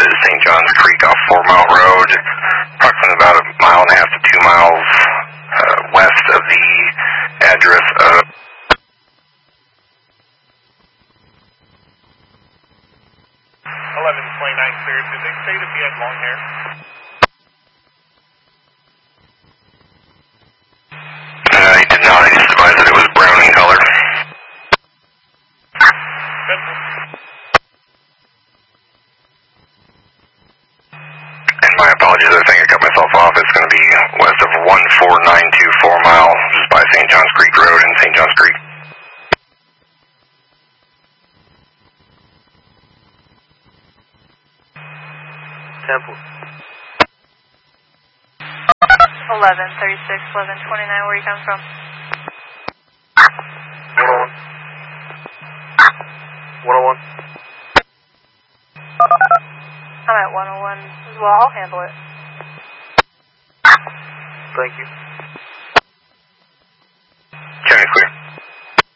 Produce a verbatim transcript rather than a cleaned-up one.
is Saint John's Creek off Four Mile Road, approximately about a mile and a half to two miles uh, west of the address of eleven twenty-nine cleared. Did they say that he had long hair? Uh, he did not. He just advised that it was brown in color. And my apologies, I think I cut myself off. It's going to be west of one four nine two Four Mile, just by Saint John's Creek Road in Saint John's Creek. Temple. eleven thirty-six, eleven twenty-nine, where are you coming from? one oh one. I'm at one oh one as well, I'll handle it. Thank you.